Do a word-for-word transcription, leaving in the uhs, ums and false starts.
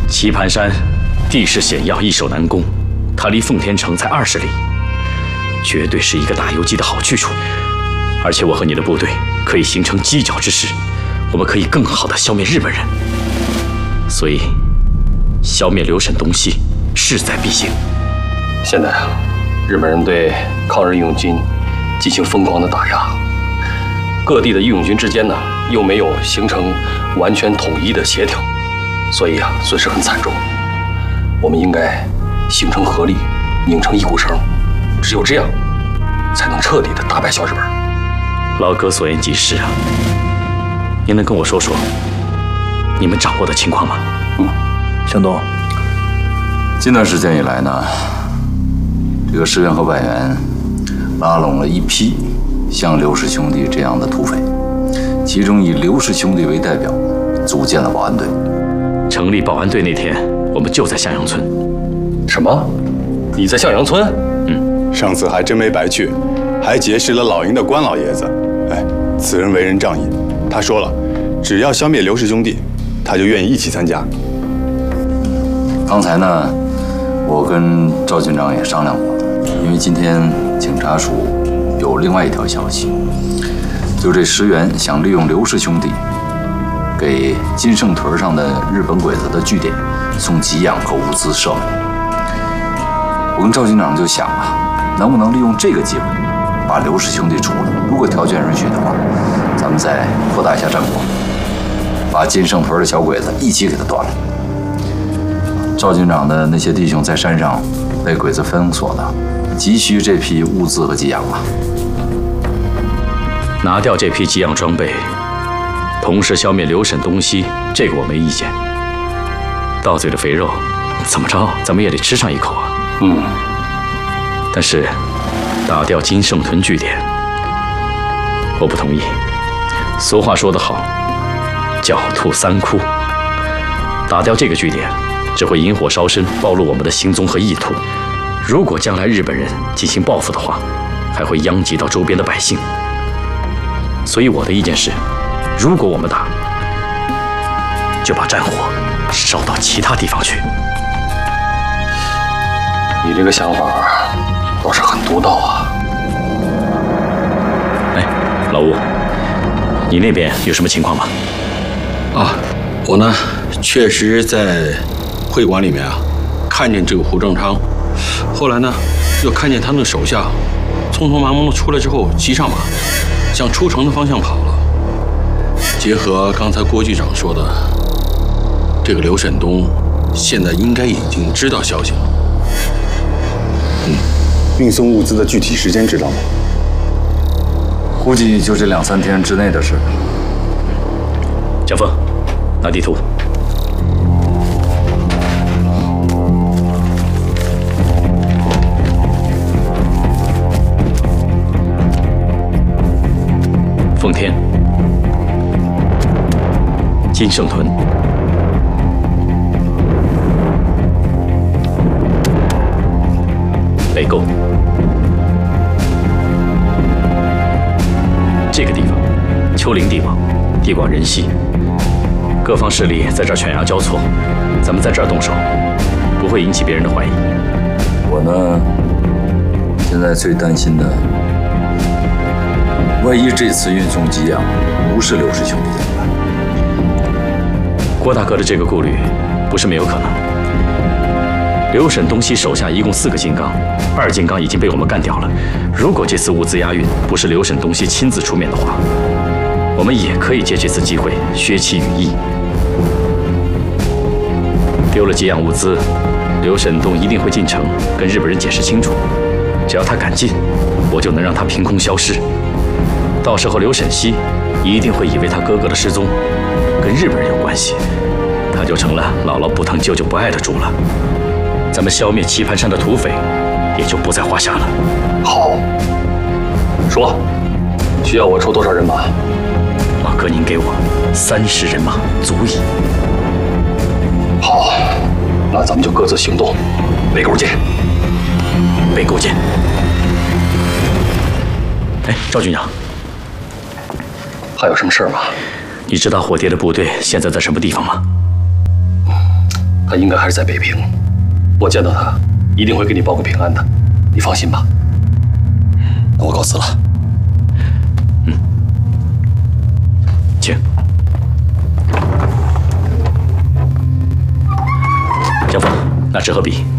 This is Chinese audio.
棋盘山地势险要，易守难攻，它离奉天城才二十里，绝对是一个打游击的好去处。而且我和你的部队可以形成犄角之势，我们可以更好地消灭日本人。所以，消灭刘沈东西势在必行。 现在啊，日本人对抗日义勇军进行疯狂的打压，各地的义勇军之间呢又没有形成完全统一的协调，所以啊损失很惨重。我们应该形成合力，拧成一股绳，只有这样，才能彻底的打败小日本。 老哥所言极是啊，您能跟我说说你们掌握的情况吗？ 嗯，向东，近段时间以来呢，这个石原和百元拉拢了一批像刘氏兄弟这样的土匪，其中以刘氏兄弟为代表，组建了保安队。 成立保安队那天，我们就在向阳村。 什么？你在向阳村？ 嗯，上次还真没白去，还结识了老营的关老爷子。哎，此人为人仗义，他说了，只要消灭刘氏兄弟，他就愿意一起参加。 刚才呢，我跟赵军长也商量过，因为今天警察署有另外一条消息，就这石原想利用刘氏兄弟给金盛屯上的日本鬼子的据点送给养和物资设备。我跟赵军长就想啊，能不能利用这个机会把刘氏兄弟除了？如果条件允许的话，咱们再扩大一下战果，把金盛屯的小鬼子一起给他断了。赵军长的那些弟兄在山上被鬼子封锁的，急需这批物资和给养啊。 拿掉这批给养装备，同时消灭刘沈东西，这个我没意见。到嘴的肥肉，怎么着咱们也得吃上一口啊。 嗯。 但是打掉金盛屯据点，我不同意。俗话说得好，狡兔三窟。打掉这个据点，只会引火烧身，暴露我们的行踪和意图。如果将来日本人进行报复的话，还会殃及到周边的百姓。所以我的意见是，如果我们打，就把战火烧到其他地方去。 你这个想法倒是很独到啊。 哎，老吴，你那边有什么情况吗？ 啊，我呢，确实在会馆里面啊，看见这个胡正昌，后来呢，又看见他那手下匆匆忙忙的出来之后，骑上马，向出城的方向跑了。结合刚才郭局长说的，这个刘沈东现在应该已经知道消息了。 嗯，运送物资的具体时间知道吗？ 估计就这两三天之内的事。 江峰，拿地图。奉天、金盛屯、北沟，这个地方丘陵地貌，地广人稀，各方势力在这儿犬牙交错，咱们在这儿动手，不会引起别人的怀疑。 我呢，现在最担心的，万一这次运送给养不是刘氏兄弟怎么办？ 郭大哥的这个顾虑不是没有可能。刘沈东西手下一共四个金刚，二金刚已经被我们干掉了。如果这次物资押运不是刘沈东西亲自出面的话，我们也可以借这次机会削其羽翼。丢了给养物资，刘沈东一定会进城跟日本人解释清楚。只要他敢进，我就能让他凭空消失。到时候刘沈西一定会以为他哥哥的失踪跟日本人有关系，他就成了姥姥不疼舅舅不爱的主了。咱们消灭棋盘山的土匪也就不在话下了。 好，说，需要我出多少人马？ 老哥，您给我三十人马足矣。 好，那咱们就各自行动。北沟见。 北沟见。哎，赵军长， 还有什么事吗？ 你知道火蝶的部队现在在什么地方吗？ 他应该还是在北平。我见到他，一定会给你报个平安的，你放心吧。那我告辞了。 嗯，请。江峰，拿纸和笔。